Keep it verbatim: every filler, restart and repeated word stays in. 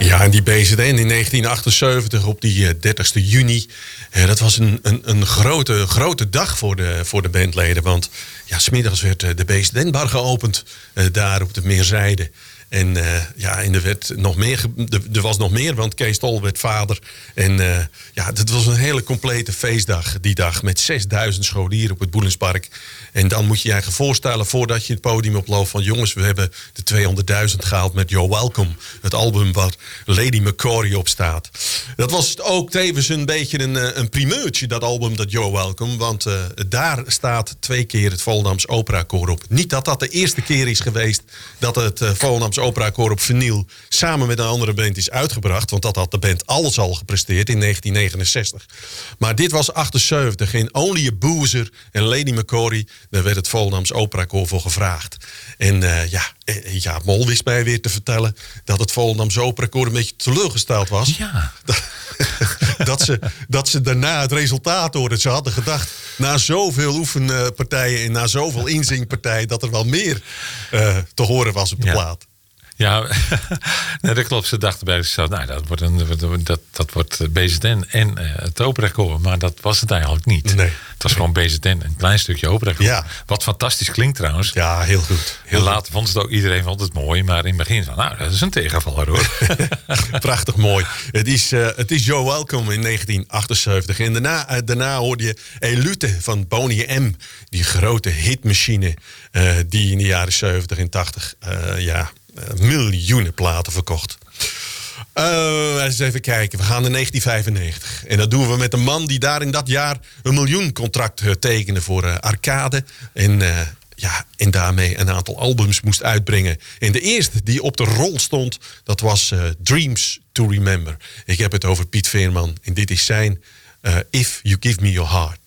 Ja, en die B Z N in negentien achtenzeventig op die uh, dertigste juni. Uh, dat was een, een, een grote, grote dag voor de, voor de bandleden. Want ja, 's middags werd uh, de B Z N-bar geopend. Uh, daar op de Meerzijde. En uh, ja, en er, werd nog meer, er was nog meer, want Kees Tol werd vader. En uh, ja, het was een hele complete feestdag die dag. Met zesduizend scholieren op het Boelenspark. En dan moet je je eigen voorstellen, voordat je het podium oploopt, van jongens, we hebben de tweehonderdduizend gehaald met You're Welcome. Het album waar Lady McCory op staat. Dat was ook tevens een beetje een, een primeurtje, dat album, dat You're Welcome. Want uh, daar staat twee keer het Volendams Operakoor op. Niet dat dat de eerste keer is geweest dat het uh, Volendams Operakoor op vinyl samen met een andere band is uitgebracht. Want dat had de band alles al gepresteerd in negentien negenenzestig. Maar dit was achtenzeventig. In Only a Boozer en Lady McCory, daar werd het Volendams Operakoor voor gevraagd. En uh, ja, ja, Mol wist mij weer te vertellen dat het Volendams Operakoor een beetje teleurgesteld was. Ja. dat, ze, dat ze daarna het resultaat hoorden. Ze hadden gedacht, na zoveel oefenpartijen en na zoveel inzingpartijen, dat er wel meer uh, te horen was op de ja. plaat. Ja, nee, dat klopt. Ze dachten bij zichzelf, nou, dat wordt, een, dat, dat wordt B Z N en uh, het operakoor. Maar dat was het eigenlijk niet. Nee. Het was gewoon B Z N, een klein stukje operakoor. Ja. Wat fantastisch klinkt trouwens. Ja, heel goed. Heel en later goed. Vond het ook iedereen vond het mooi. Maar in het begin van, nou, dat is een tegenvaller hoor. Prachtig mooi. Het is, uh, het is You're Welcome in negentien achtenzeventig. En daarna, uh, daarna hoorde je Elute van Boney M. Die grote hitmachine uh, die in de jaren zeventig en tachtig uh, ja, uh, miljoenen platen verkocht. Uh, eens even kijken, we gaan naar negentien vijfennegentig. En dat doen we met een man die daar in dat jaar een miljoencontract uh, tekende voor uh, Arcade. En, uh, ja, en daarmee een aantal albums moest uitbrengen. En de eerste die op de rol stond, dat was uh, Dreams to Remember. Ik heb het over Piet Veerman. En dit is zijn uh, If You Give Me Your Heart.